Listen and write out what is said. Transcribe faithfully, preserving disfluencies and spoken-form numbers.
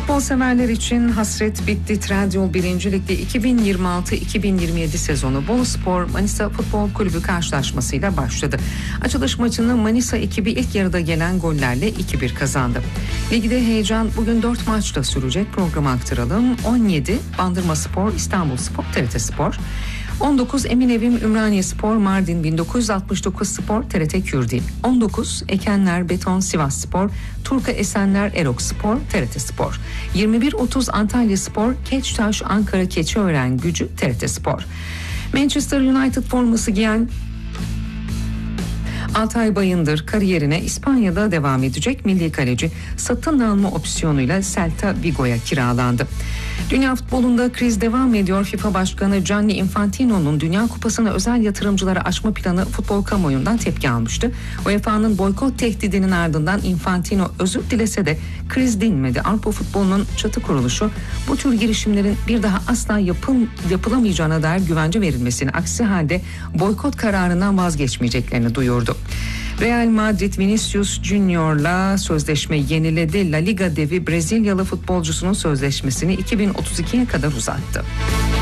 Futbol severler için hasret bitti. Trendyol birinci Lig'de iki bin yirmi altı iki bin yirmi yedi sezonu Boluspor Manisa Futbol Kulübü karşılaşmasıyla başladı. Açılış maçını Manisa ekibi ilk yarıda gelen gollerle iki bir kazandı. Ligde heyecan bugün dört maçla sürecek. Programı aktaralım. on yedi Bandırmaspor İstanbulspor T R T Spor, on dokuz Eminevim Ümraniyespor Mardin bin dokuz yüz altmış dokuz Spor T R T Kürdi, on dokuz Ekenler Beton Sivasspor Turka Esenler Erokspor T R T Spor, yirmi bir otuz Antalyaspor Keçtaş Ankara Keçiören Gücü T R T Spor. Manchester United forması giyen Altay Bayındır kariyerine İspanya'da devam edecek. Milli kaleci satın alma opsiyonuyla Celta Vigo'ya kiralandı. Dünya futbolunda kriz devam ediyor. FIFA Başkanı Gianni Infantino'nun Dünya Kupası'na özel yatırımcılara açma planı futbol kamuoyundan tepki almıştı. U E F A'nın boykot tehdidinin ardından Infantino özür dilese de kriz dinmedi. Avrupa futbolunun çatı kuruluşu bu tür girişimlerin bir daha asla yapıl, yapılamayacağına dair güvence verilmesini, aksi halde boykot kararından vazgeçmeyeceklerini duyurdu. Real Madrid Vinicius Junior'la sözleşme yeniledi. La Liga devi Brezilyalı futbolcusunun sözleşmesini iki bin otuz ikiye kadar uzattı.